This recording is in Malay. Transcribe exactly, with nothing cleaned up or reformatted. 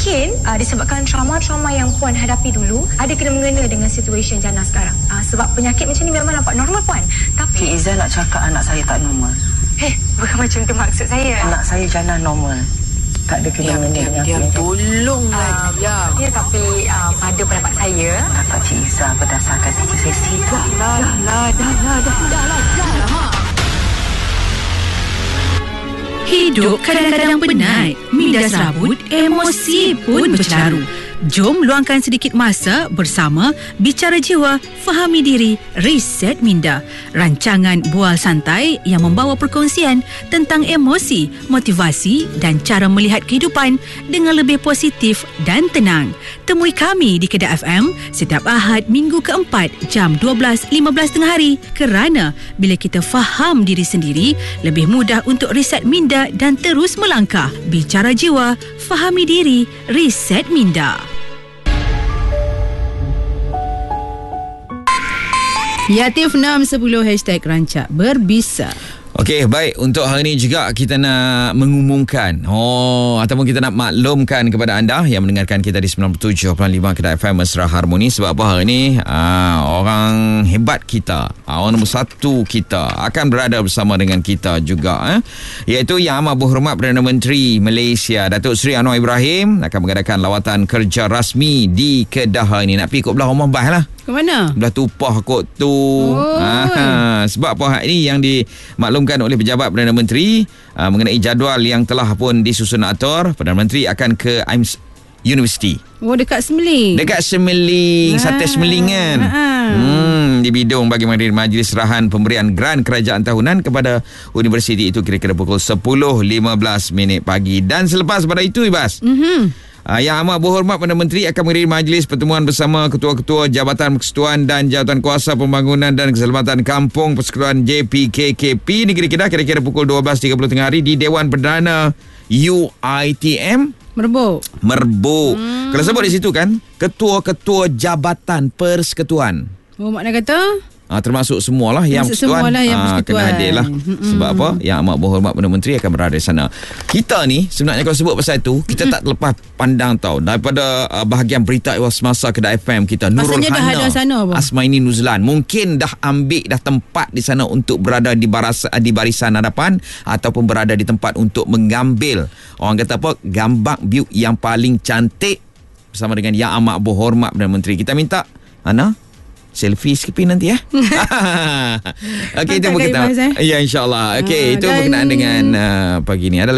mungkin uh, disebabkan trauma-trauma yang Puan hadapi dulu ada kena-mengena dengan situasi jana sekarang. Uh, sebab penyakit macam ni memang nampak normal Puan. Tapi Cik Izzah nak cakap anak saya tak normal. Eh, bukan macam tu maksud saya. Anak saya jana normal. Tak ada kena-mengena dengan Diam, tolonglah Uh, diam. ya, tapi uh, pada pendapat saya, Dapat Cik Izzah berdasarkan sesi tu. Dah lah, dah lah, dah lah, dah lah, dah lah. Ha. Hidup kadang-kadang penat, minda serabut, emosi pun bercaru. Jom luangkan sedikit masa bersama Bicara Jiwa, Fahami Diri, Reset Minda. Rancangan bual santai yang membawa perkongsian tentang emosi, motivasi dan cara melihat kehidupan dengan lebih positif dan tenang. Temui kami di Kedah F M setiap Ahad minggu keempat jam dua belas lima belas tengah hari. Kerana bila kita faham diri sendiri, lebih mudah untuk reset minda dan terus melangkah. Bicara Jiwa, Fahami Diri, Reset Minda. Yatif enam sepuluh hashtag rancak berbisa. Okey, baik. Untuk hari ini juga kita nak mengumumkan oh ataupun kita nak maklumkan kepada anda yang mendengarkan kita di sembilan puluh tujuh perpuluhan lima Kedah F M Mesra Harmoni. Sebab apa hari ini aa, orang hebat kita, aa, orang nombor satu kita akan berada bersama dengan kita juga, eh? Iaitu Yang Amat Berhormat Perdana Menteri Malaysia Datuk Seri Anwar Ibrahim akan mengadakan lawatan kerja rasmi di Kedah hari ini. Nak pergi kot belah rumah bah lah. Ke mana? Belah Tupah kot tu. Oh. Aha, sebab apa hari ini yang dimaklumkan oleh pejabat Perdana Menteri uh, mengenai jadual yang telah pun disusun atur. Perdana Menteri akan ke A I M S University. Oh, dekat Semeling. Dekat Semeling, Ah. Sate Semelingan. Ah. Hmm, di bidung bagi menghadiri majlis serahan pemberian geran kerajaan tahunan kepada universiti itu kira-kira pukul sepuluh lima belas minit pagi. Dan selepas pada itu, Ibas, Mhm. Uh, Yang Amat Berhormat Perdana Menteri akan menghadiri majlis pertemuan bersama ketua-ketua Jabatan Persekutuan dan Jawatan Kuasa Pembangunan dan Keselamatan Kampung Persekutuan J P K K P Negeri Kedah kira-kira pukul dua belas tiga puluh tengah hari di Dewan Perdana U I T M Merbuk. Merbuk. Hmm. Kalau sebut di situ kan, ketua-ketua Jabatan Persekutuan. Oh, makna kata? Ha, termasuk semualah yang Termasuk persekutuan, semualah yang ha, persekutuan. kena hadir lah. Mm-mm. Sebab apa? Yang Amat Berhormat Perdana Menteri akan berada di sana. Kita ni sebenarnya kalau sebut pasal itu, kita Mm-mm. tak terlepas pandang tau daripada uh, bahagian berita Iwas Semasa Kedah F M kita, Nurul Maksudnya dah Hana ada sana apa? Asmaini Nuzlan mungkin dah ambil dah tempat di sana untuk berada di baras, di barisan hadapan ataupun berada di tempat untuk mengambil orang kata apa, gambar view yang paling cantik bersama dengan Yang Amat Berhormat Perdana Menteri. Kita minta Ana selfie sekeping nanti ya. Okey, itu Mantap, kita. Kak Ibas, eh? Ya, insya-Allah. Okey, Ah, itu dan- berkenaan dengan uh, pagi ni. Ada